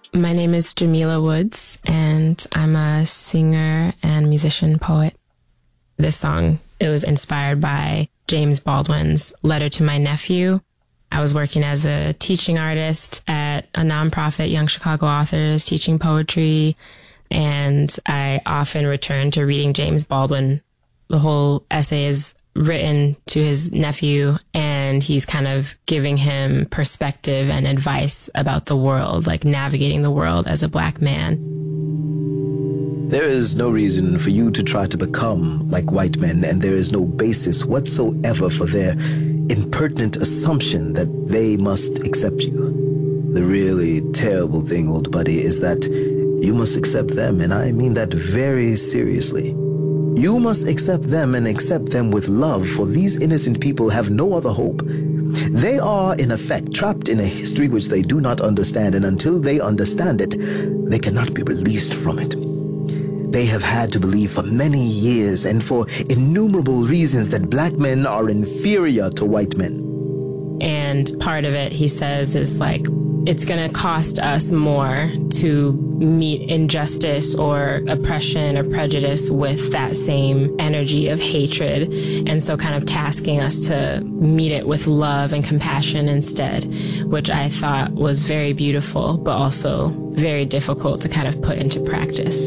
My name is Jamila Woods, and I'm a singer and musician poet. This song, it was inspired by James Baldwin's Letter to My Nephew. I was working as a teaching artist at a nonprofit, Young Chicago Authors, teaching poetry, and I often return to reading James Baldwin. The whole essay is written to his nephew, and he's kind of giving him perspective and advice about the world, like navigating the world as a Black man. There is no reason for you to try to become like white men, and there is no basis whatsoever for their impertinent assumption that they must accept you. The really terrible thing, old buddy, is that you must accept them, and I mean that very seriously. You must accept them and accept them with love, for these innocent people have no other hope. They are, in effect, trapped in a history which they do not understand, and until they understand it, they cannot be released from it. They have had to believe for many years and for innumerable reasons that Black men are inferior to white men. And part of it, he says, is like, it's going to cost us more to meet injustice or oppression or prejudice with that same energy of hatred. And so kind of tasking us to meet it with love and compassion instead, which I thought was very beautiful, but also very difficult to kind of put into practice.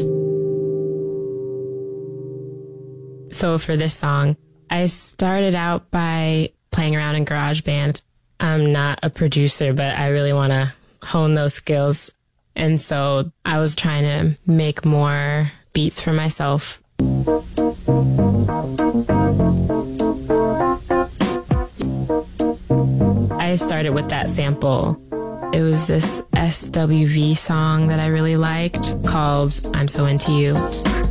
So for this song, I started out by playing around in GarageBand. I'm not a producer, but I really want to hone those skills. And so I was trying to make more beats for myself. I started with that sample. It was this SWV song that I really liked called I'm So Into You.